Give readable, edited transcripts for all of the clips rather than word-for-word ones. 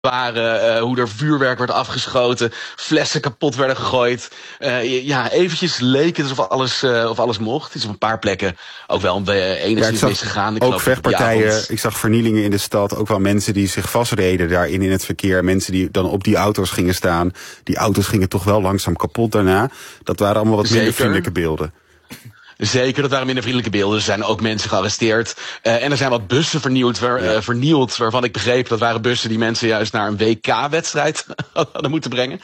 waren, hoe er vuurwerk werd afgeschoten, flessen kapot werden gegooid. Eventjes leek het alsof alles mocht. Het is op een paar plekken ook wel enigszins misgegaan. Ook vechtpartijen, ik zag vernielingen in de stad. Ook wel mensen die zich vastreden daarin in het verkeer. Mensen die dan op die auto's gingen staan. Die auto's gingen toch wel langzaam kapot daarna. Dat waren allemaal wat minder vriendelijke beelden. Zeker, dat waren minder vriendelijke beelden. Er zijn ook mensen gearresteerd. En er zijn wat bussen vernield, waarvan ik begreep dat waren bussen die mensen juist naar een WK-wedstrijd hadden moeten brengen.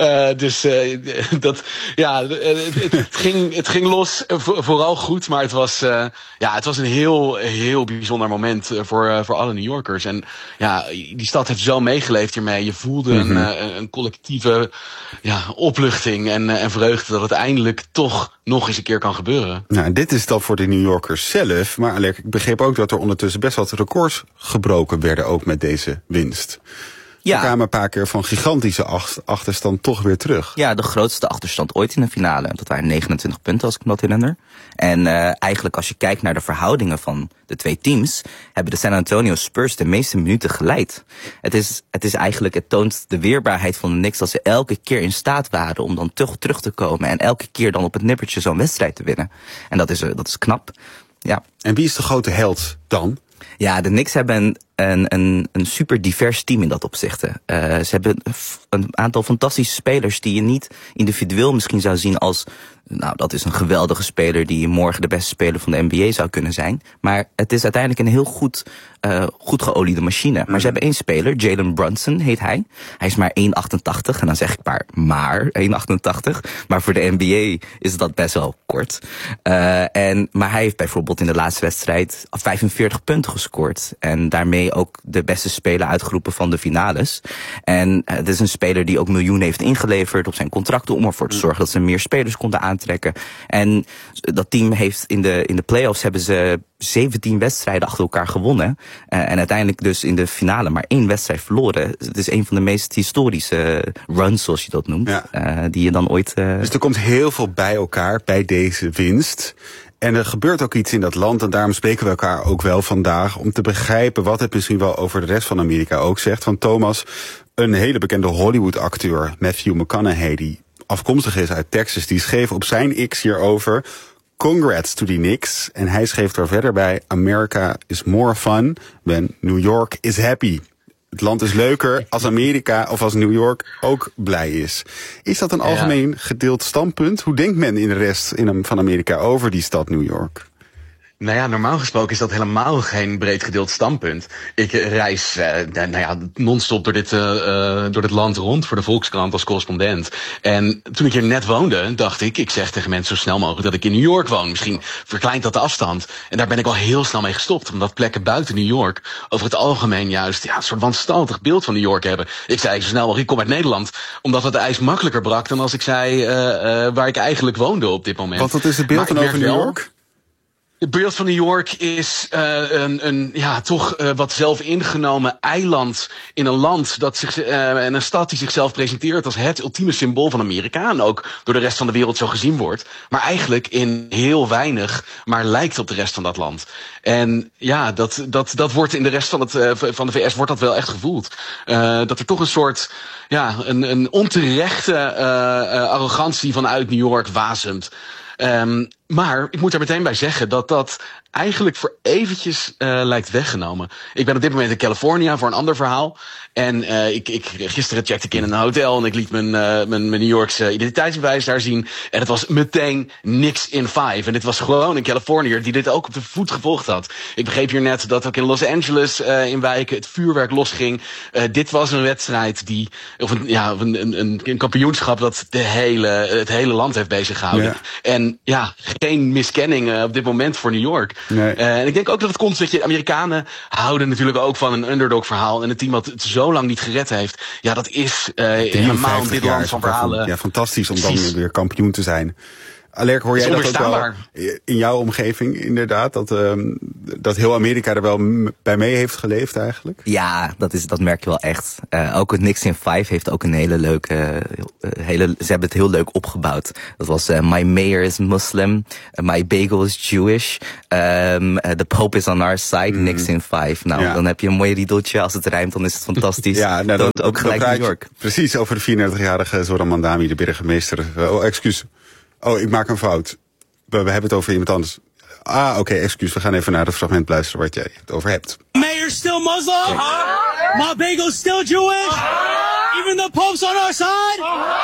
Het ging los, vooral goed, maar het was een heel bijzonder moment voor alle New Yorkers. En ja, die stad heeft zo meegeleefd hiermee. Je voelde een collectieve opluchting en vreugde dat het eindelijk toch nog eens een keer kan gebeuren. Nou, dit is dan voor de New Yorkers zelf. Maar Alec, ik begreep ook dat er ondertussen best wat records gebroken werden, ook met deze winst. Ja. We kwamen een paar keer van gigantische achterstand toch weer terug. Ja, de grootste achterstand ooit in een finale. Dat waren 29 punten, als ik me dat herinner. En eigenlijk als je kijkt naar de verhoudingen van de twee teams, hebben de San Antonio Spurs de meeste minuten geleid. Het toont de weerbaarheid van de Knicks dat ze elke keer in staat waren om dan terug te komen en elke keer dan op het nippertje zo'n wedstrijd te winnen. En dat is knap. Ja. En wie is de grote held dan? Ja, de Knicks hebben een super divers team in dat opzicht. Ze hebben een aantal fantastische spelers die je niet individueel misschien zou zien als, nou, dat is een geweldige speler die morgen de beste speler van de NBA zou kunnen zijn. Maar het is uiteindelijk een heel goed geoliede machine. Maar ze hebben één speler, Jalen Brunson heet hij. Hij is maar 1,88 en dan zeg ik maar 1,88. Maar voor de NBA is dat best wel kort. Maar hij heeft bijvoorbeeld in de laatste wedstrijd 45 punten gescoord. En daarmee ook de beste speler uitgeroepen van de finales. En het is een speler die ook miljoenen heeft ingeleverd op zijn contracten om ervoor te zorgen dat ze meer spelers konden aantrekken. En dat team heeft in de playoffs hebben ze 17 wedstrijden achter elkaar gewonnen. En uiteindelijk dus in de finale maar 1 wedstrijd verloren. Het is een van de meest historische runs, zoals je dat noemt. Ja. Die je dan ooit... Dus er komt heel veel bij elkaar bij deze winst. En er gebeurt ook iets in dat land. En daarom spreken we elkaar ook wel vandaag. Om te begrijpen wat het misschien wel over de rest van Amerika ook zegt. Want Thomas, een hele bekende Hollywood-acteur, Matthew McConaughey, die afkomstig is uit Texas, die schreef op zijn X hierover: Congrats to the Knicks. En hij schreef er verder bij: America is more fun when New York is happy. Het land is leuker als Amerika of als New York ook blij is. Is dat een algemeen gedeeld standpunt? Hoe denkt men in de rest van Amerika over die stad New York? Nou ja, normaal gesproken is dat helemaal geen breed gedeeld standpunt. Ik reis non-stop door dit land rond voor de Volkskrant als correspondent. En toen ik hier net woonde, dacht ik zeg tegen mensen zo snel mogelijk dat ik in New York woon. Misschien verkleint dat de afstand. En daar ben ik al heel snel mee gestopt. Omdat plekken buiten New York over het algemeen juist een soort wanstaltig beeld van New York hebben. Ik zei zo snel mogelijk, ik kom uit Nederland. Omdat het ijs makkelijker brak dan als ik zei waar ik eigenlijk woonde op dit moment. Want wat is het beeld dan over New York? Het beeld van New York is toch wat zelfingenomen eiland in een land en een stad die zichzelf presenteert als het ultieme symbool van Amerika en ook door de rest van de wereld zo gezien wordt, maar eigenlijk in heel weinig maar lijkt op de rest van dat land. En ja, dat wordt in de rest van de VS wordt dat wel echt gevoeld. Dat er toch een soort een onterechte arrogantie vanuit New York wasemt. Maar ik moet er meteen bij zeggen dat eigenlijk voor eventjes lijkt weggenomen. Ik ben op dit moment in California voor een ander verhaal. En gisteren checkte ik in een hotel en ik liet mijn New Yorkse identiteitsbewijs daar zien. En het was meteen Knicks in 5. En dit was gewoon een Californiër die dit ook op de voet gevolgd had. Ik begreep hier net dat ook in Los Angeles in wijken het vuurwerk losging. Dit was een wedstrijd een kampioenschap dat het hele land heeft bezig gehouden. Ja. En geen miskenning op dit moment voor New York. Nee. En ik denk ook dat het komt dat je Amerikanen houden natuurlijk ook van een underdog verhaal. En een team wat het zo lang niet gered heeft. Ja, dat is helemaal dit land van verhalen. Ja, fantastisch om dan weer kampioen te zijn. Alerk, hoor jij dat ook wel in jouw omgeving inderdaad? Dat heel Amerika er wel bij mee heeft geleefd eigenlijk? Ja, dat merk je wel echt. Ook het Knicks in 5 heeft ook een hele leuke... ze hebben het heel leuk opgebouwd. Dat was My Mayor is Muslim, My Bagel is Jewish, The Pope is on our side, Knicks in 5. Nou, dan heb je een mooi riedeltje. Als het rijmt, dan is het fantastisch. Ja, nou, dat ook gelijk New York. Precies, over de 34-jarige Zoran Mandani, de burgemeester. Excuus. Ik maak een fout. We hebben het over iemand anders. Oké, excuus. We gaan even naar het fragment luisteren wat jij het over hebt. Mayor still Muslim. My bagel still Jewish. Even the Pope's on our side.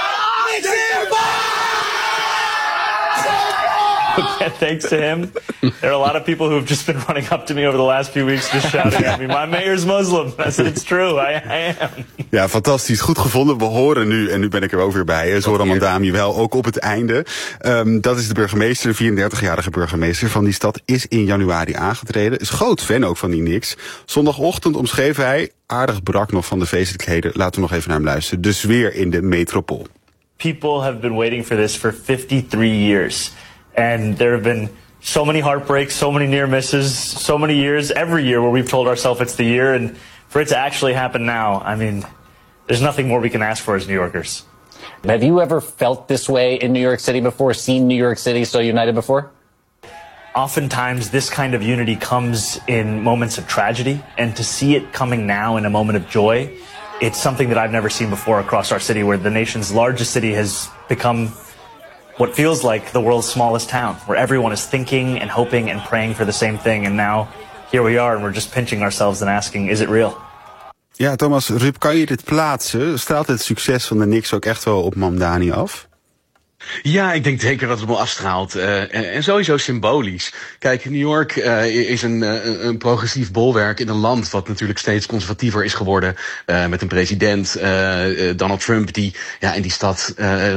Okay, thanks to him. There are a lot of people who have just been running up to me over the last few weeks just shouting at me, my mayor's Muslim. I said, it's true, I am. Ja, fantastisch. Goed gevonden. We horen nu, en nu ben ik er ook weer bij, Zoran Mandani wel, ook op het einde. Dat is de burgemeester, de 34-jarige burgemeester van die stad, is in januari aangetreden. Is groot fan ook van die Knicks. Zondagochtend omschreef hij, aardig brak nog van de feestelijkheden, laten we nog even naar hem luisteren, de sfeer in de metropool. People have been waiting for this for 53 years. And there have been so many heartbreaks, so many near misses, so many years, every year where we've told ourselves it's the year. And for it to actually happen now, I mean, there's nothing more we can ask for as New Yorkers. Have you ever felt this way in New York City before, seen New York City so united before? Oftentimes, this kind of unity comes in moments of tragedy. And to see it coming now in a moment of joy, it's something that I've never seen before across our city, where the nation's largest city has become what feels like the world's smallest town, where everyone is thinking and hoping and praying for the same thing. And now, here we are, and we're just pinching ourselves and asking, is it real? Ja, Thomas, Ruud, kan je dit plaatsen? Straalt het succes van de Knicks ook echt wel op Mandani af? Ja, ik denk zeker dat het hem afstraalt. En sowieso symbolisch. Kijk, New York is een progressief bolwerk in een land wat natuurlijk steeds conservatiever is geworden. Met een president, Donald Trump, die in die stad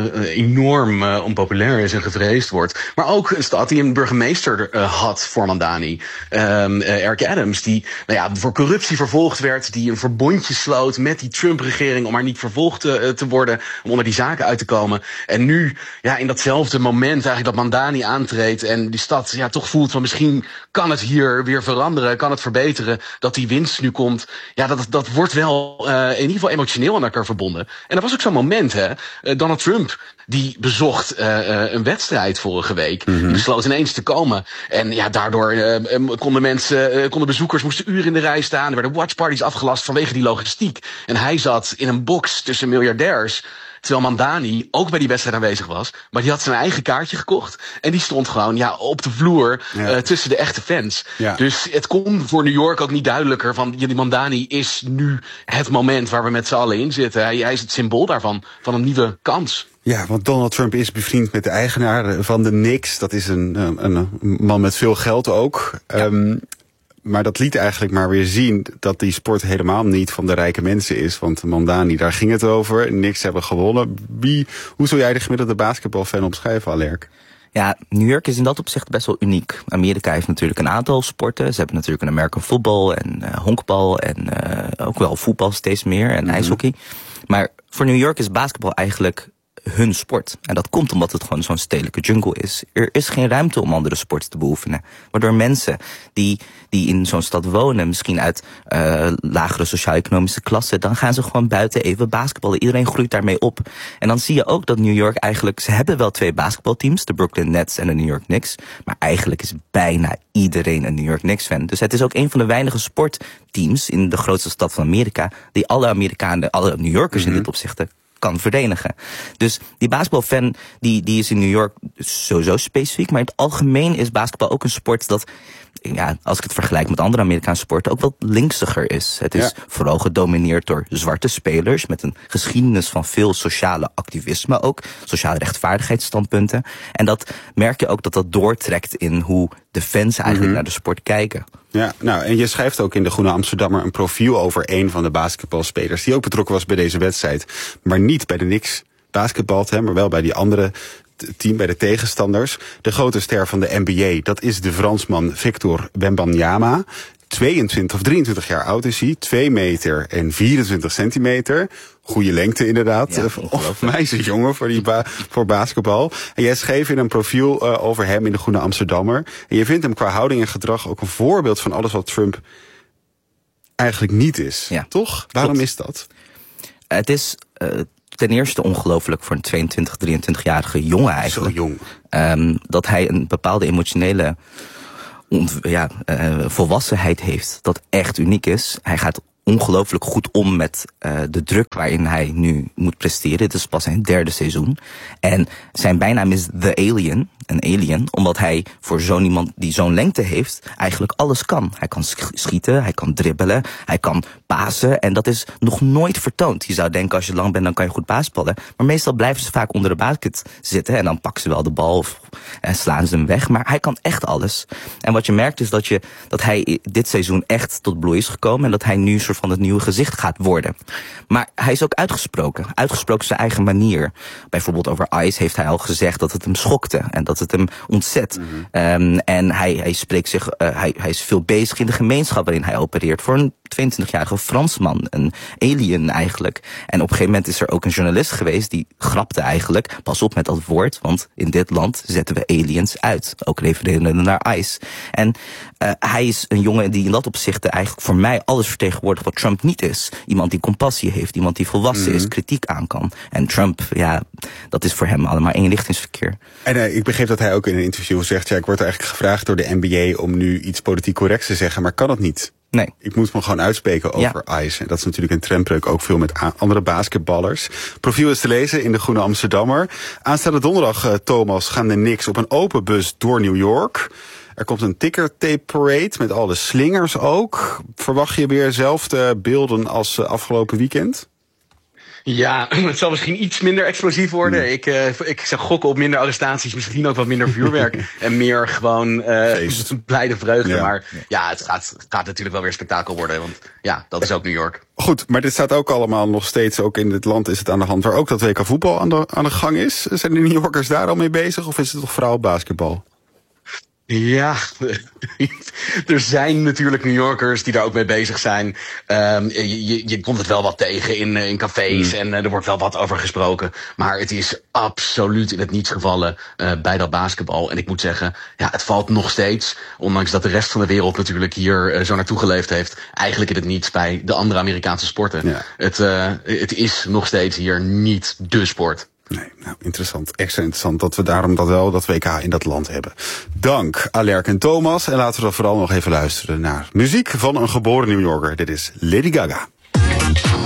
enorm onpopulair is en gevreesd wordt. Maar ook een stad die een burgemeester had voor Mandani. Eric Adams, die voor corruptie vervolgd werd. Die een verbondje sloot met die Trump-regering om maar niet vervolgd te worden. Om onder die zaken uit te komen. En nu, in datzelfde moment eigenlijk dat Mandani aantreedt en die stad toch voelt van misschien kan het hier weer veranderen, kan het verbeteren, dat die winst nu komt. Ja, dat wordt wel in ieder geval emotioneel aan elkaar verbonden. En dat was ook zo'n moment, hè. Donald Trump, die bezocht een wedstrijd vorige week. Die besloot ineens te komen. En daardoor konden bezoekers moesten uren in de rij staan. Er werden watchparties afgelast vanwege die logistiek. En hij zat in een box tussen miljardairs. Terwijl Mandani ook bij die wedstrijd aanwezig was. Maar die had zijn eigen kaartje gekocht. En die stond gewoon op de vloer tussen de echte fans. Ja. Dus het kon voor New York ook niet duidelijker van die Mandani is nu het moment waar we met z'n allen in zitten. Hij is het symbool daarvan, van een nieuwe kans. Ja, want Donald Trump is bevriend met de eigenaar van de Knicks. Dat is een man met veel geld ook. Ja. Maar dat liet eigenlijk maar weer zien dat die sport helemaal niet van de rijke mensen is. Want Mandani, daar ging het over. Knicks hebben gewonnen. Hoe zou jij de gemiddelde basketbalfan omschrijven, Alerk? Ja, New York is in dat opzicht best wel uniek. Amerika heeft natuurlijk een aantal sporten. Ze hebben natuurlijk een American football en honkbal en ook wel voetbal steeds meer en ijshockey. Maar voor New York is basketbal eigenlijk hun sport. En dat komt omdat het gewoon zo'n stedelijke jungle is. Er is geen ruimte om andere sporten te beoefenen. Waardoor mensen die in zo'n stad wonen, misschien uit lagere sociaal-economische klassen, dan gaan ze gewoon buiten even basketballen. Iedereen groeit daarmee op. En dan zie je ook dat New York eigenlijk, ze hebben wel 2 basketbalteams, de Brooklyn Nets en de New York Knicks, maar eigenlijk is bijna iedereen een New York Knicks fan. Dus het is ook een van de weinige sportteams in de grootste stad van Amerika die alle Amerikanen, alle New Yorkers in dit opzicht kan verenigen. Dus die basketbalfan die is in New York sowieso specifiek, maar in het algemeen is basketbal ook een sport dat, als ik het vergelijk met andere Amerikaanse sporten, ook wat linksiger is. Het is vooral gedomineerd door zwarte spelers met een geschiedenis van veel sociale activisme ook, sociale rechtvaardigheidsstandpunten. En dat merk je ook dat doortrekt in hoe de fans eigenlijk naar de sport kijken. Ja, en je schrijft ook in de Groene Amsterdammer een profiel over een van de basketbalspelers die ook betrokken was bij deze wedstrijd, maar niet bij de Knicks basketbalt, maar wel bij die andere team, bij de tegenstanders. De grote ster van de NBA, dat is de Fransman Victor Wembanyama. 22 of 23 jaar oud is hij. 2 meter en 24 centimeter. Goede lengte inderdaad. Ja, of meisjesjongen voor basketbal. En jij schreef in een profiel over hem in de Groene Amsterdammer. En je vindt hem qua houding en gedrag ook een voorbeeld van alles wat Trump eigenlijk niet is. Ja, toch? Waarom is dat? Het is ten eerste ongelooflijk voor een 22, 23-jarige jongen eigenlijk. Zo jong. Dat hij een bepaalde emotionele volwassenheid heeft dat echt uniek is. Hij gaat ongelooflijk goed om met de druk waarin hij nu moet presteren. Het is pas zijn 3e seizoen. En zijn bijnaam is The Alien, een alien, omdat hij voor zo'n iemand die zo'n lengte heeft eigenlijk alles kan. Hij kan schieten, hij kan dribbelen, hij kan pasen en dat is nog nooit vertoond. Je zou denken als je lang bent dan kan je goed basketballen, maar meestal blijven ze vaak onder de basket zitten en dan pakken ze wel de bal of slaan ze hem weg. Maar hij kan echt alles. En wat je merkt is dat hij dit seizoen echt tot bloei is gekomen en dat hij nu soort van het nieuwe gezicht gaat worden. Maar hij is ook uitgesproken op zijn eigen manier. Bijvoorbeeld over ICE heeft hij al gezegd dat het hem schokte en dat het hem ontzet. En hij spreekt zich, hij is veel bezig in de gemeenschap waarin hij opereert. Voor een 22-jarige Fransman, een alien eigenlijk. En op een gegeven moment is er ook een journalist geweest die grapte eigenlijk, pas op met dat woord, want in dit land zetten we aliens uit. Ook refererende naar ICE. En hij is een jongen die in dat opzicht eigenlijk voor mij alles vertegenwoordigt wat Trump niet is. Iemand die compassie heeft, iemand die volwassen is, kritiek aan kan. En Trump, ja, dat is voor hem allemaal eenrichtingsverkeer. En ik begreep dat hij ook in een interview zegt, ja, ik word eigenlijk gevraagd door de NBA om nu iets politiek corrects te zeggen, maar kan het niet. Nee. Ik moet me gewoon uitspreken over ICE. En dat is natuurlijk een trendbreuk ook veel met andere basketballers. Profiel is te lezen in de Groene Amsterdammer. Aanstaande donderdag, Thomas, gaan de Knicks op een open bus door New York. Er komt een ticker-tape parade met alle slingers ook. Verwacht je weer dezelfde beelden als afgelopen weekend? Ja, het zal misschien iets minder explosief worden. Ik zou gokken op minder arrestaties, misschien ook wat minder vuurwerk. En meer gewoon blijde vreugde. Ja. Maar ja, het gaat natuurlijk wel weer spektakel worden. Want ja, dat is ook New York. Goed, maar dit staat ook allemaal nog steeds, ook in dit land is het aan de hand, waar ook dat WK voetbal aan de gang is. Zijn de New Yorkers daar al mee bezig of is het toch vooral basketbal? Ja, er zijn natuurlijk New Yorkers die daar ook mee bezig zijn. Je komt het wel wat tegen in cafés en er wordt wel wat over gesproken. Maar het is absoluut in het niets gevallen bij dat basketbal. En ik moet zeggen, ja, het valt nog steeds, ondanks dat de rest van de wereld natuurlijk hier zo naartoe geleefd heeft, eigenlijk in het niets bij de andere Amerikaanse sporten. Ja. Het is nog steeds hier niet de sport. Nee, nou, interessant. Extra interessant dat we daarom dat WK in dat land hebben. Dank, Alerk en Thomas. En laten we dan vooral nog even luisteren naar muziek van een geboren New Yorker. Dit is Lady Gaga.